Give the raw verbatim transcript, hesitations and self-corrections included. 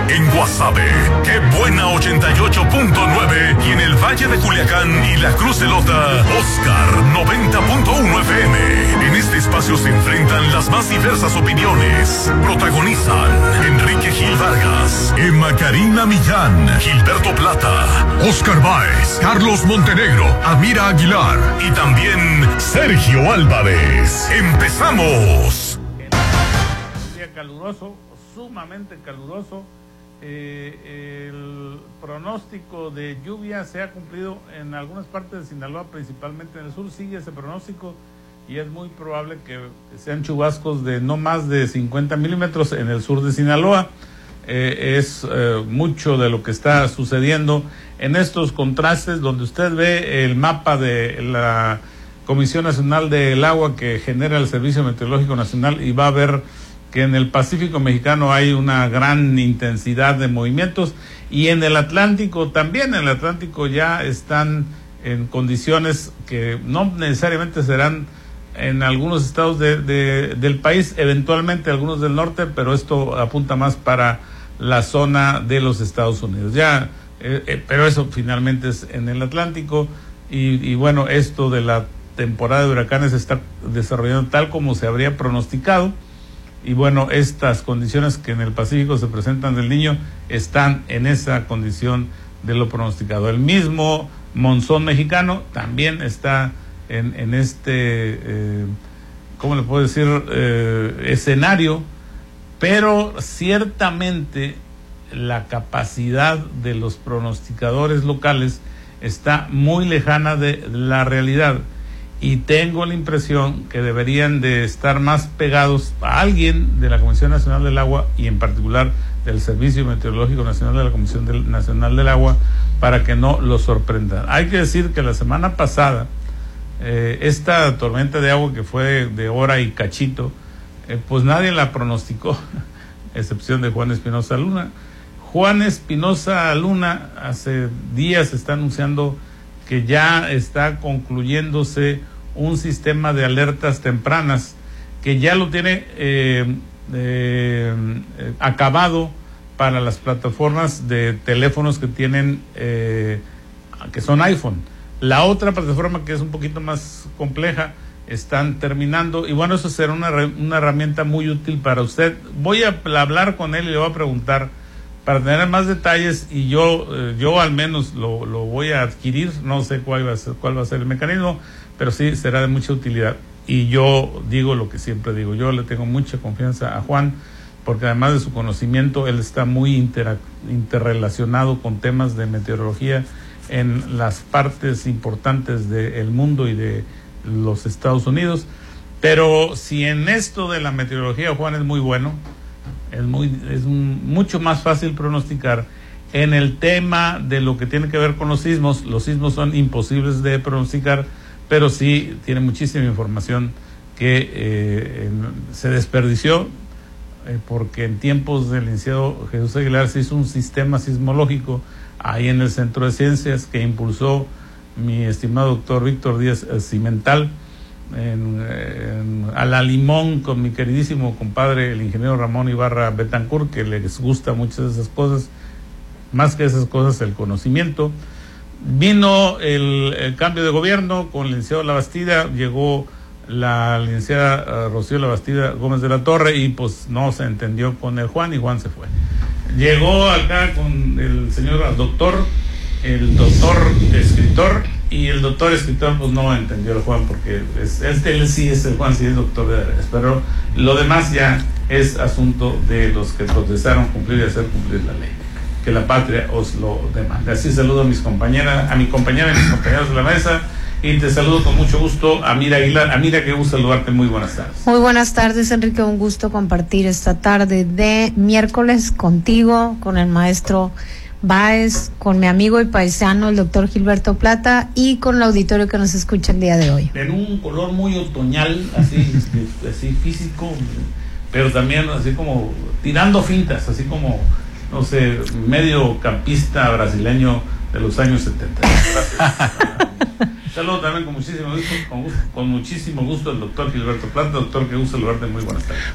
En Guasave, Qué Buena ochenta y ocho punto nueve y en el Valle de Culiacán y la Cruz de Lota, Oscar noventa punto uno F M. En este espacio se enfrentan las más diversas opiniones. Protagonizan Enrique Gil Vargas, Emma Karina Millán, Gilberto Plata, Oscar Báez, Carlos Montenegro, Amira Aguilar y también Sergio Álvarez. ¡Empezamos! Un día caluroso, sumamente caluroso. Eh, el pronóstico de lluvia se ha cumplido en algunas partes de Sinaloa, principalmente en el sur. Sigue ese pronóstico y es muy probable que sean chubascos de no más de cincuenta milímetros en el sur de Sinaloa. Eh, es eh, mucho de lo que está sucediendo en estos contrastes, donde usted ve el mapa de la Comisión Nacional del Agua que genera el Servicio Meteorológico Nacional, y va a ver que en el Pacífico Mexicano hay una gran intensidad de movimientos, y en el Atlántico también. En el Atlántico ya están en condiciones que no necesariamente serán en algunos estados de, de, del país, eventualmente algunos del norte, pero esto apunta más para la zona de los Estados Unidos. Ya, eh, eh, pero eso finalmente es en el Atlántico, y, y bueno, esto de la temporada de huracanes se está desarrollando tal como se habría pronosticado. Y bueno, estas condiciones que en el Pacífico se presentan del Niño están en esa condición de lo pronosticado. El mismo monzón mexicano también está en, en este, eh, ¿cómo le puedo decir?, eh, escenario, pero ciertamente la capacidad de los pronosticadores locales está muy lejana de la realidad. Y tengo la impresión que deberían de estar más pegados a alguien de la Comisión Nacional del Agua, y en particular del Servicio Meteorológico Nacional de la Comisión del, Nacional del Agua, para que no los sorprendan. Hay que decir que la semana pasada, eh, esta tormenta de agua que fue de hora y cachito, eh, pues nadie la pronosticó, excepción de Juan Espinosa Luna. Juan Espinosa Luna hace días está anunciando que ya está concluyéndose un sistema de alertas tempranas, que ya lo tiene eh, eh, eh, acabado para las plataformas de teléfonos que tienen, eh, que son iPhone. La otra plataforma, que es un poquito más compleja, están terminando, y bueno, eso será una, una herramienta muy útil para usted. Voy a hablar con él y le voy a preguntar para tener más detalles, y yo eh, yo al menos lo, lo voy a adquirir. No sé cuál va a ser, cuál va a ser el mecanismo, pero sí será de mucha utilidad. Y yo digo lo que siempre digo, yo le tengo mucha confianza a Juan, porque además de su conocimiento, él está muy intera- interrelacionado con temas de meteorología en las partes importantes del mundo y de los Estados Unidos. Pero si en esto de la meteorología Juan es muy bueno, es muy es un, mucho más fácil pronosticar en el tema de lo que tiene que ver con los sismos. Los sismos son imposibles de pronosticar, pero sí tiene muchísima información que eh, en, se desperdició, eh, porque en tiempos del licenciado Jesús Aguilar se hizo un sistema sismológico ahí en el Centro de Ciencias que impulsó mi estimado doctor Víctor Díaz Cimental, En, en, a la limón, con mi queridísimo compadre el ingeniero Ramón Ibarra Betancourt, que les gusta muchas de esas cosas, más que esas cosas el conocimiento. Vino el, el cambio de gobierno con el licenciado Labastida, llegó la licenciada uh, Rocío Labastida Gómez de la Torre, y pues no se entendió con el Juan, y Juan se fue. Llegó acá con el señor doctor, el doctor escritor, y el doctor escritor pues no entendió el Juan, porque es, es, él sí es el Juan, sí es doctor de derecho, pero lo demás ya es asunto de los que procesaron cumplir y hacer cumplir la ley, que la patria os lo demanda. Así saludo a mis compañeras, a mi compañera y mis compañeros de la mesa, y te saludo con mucho gusto, Amira Aguilar. Amira, qué gusto saludarte, muy buenas tardes. Muy buenas tardes, Enrique, un gusto compartir esta tarde de miércoles contigo, con el maestro Báez, con mi amigo y paisano el doctor Gilberto Plata, y con el auditorio que nos escucha el día de hoy. En un color muy otoñal, así, así físico, pero también así como tirando fintas, así como, no sé, medio campista brasileño de los años setenta. Gracias. Saludo también con muchísimo gusto, con, gusto, con muchísimo gusto al doctor Gilberto Plata. Doctor, qué gusto saludarte, muy buenas tardes.